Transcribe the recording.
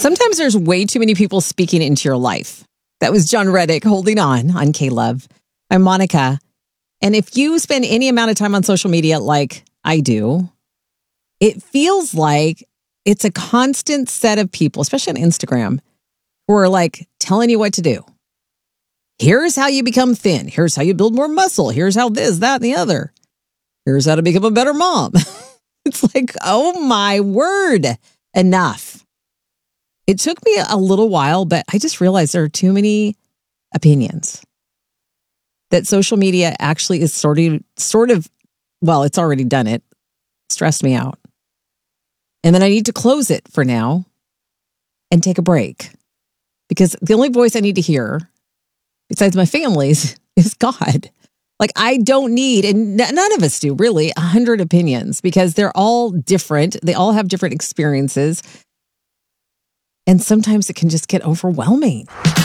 Sometimes there's way too many people speaking into your life. That was John Reddick holding on K-Love. I'm Monica. And if you spend any amount of time on social media like I do, it feels like it's a constant set of people, especially on Instagram, who are like telling you what to do. Here's how you become thin. Here's how you build more muscle. Here's how this, that, and the other. Here's how to become a better mom. It's like, oh my word, enough. It took me a little while, but I just realized there are too many opinions. That social media actually is sort of, well, it's already done it, stressed me out. And then I need to close it for now and take a break. Because the only voice I need to hear, besides my family's, is God. Like, I don't need, and none of us do really, 100 opinions because they're all different. They all have different experiences. And sometimes it can just get overwhelming.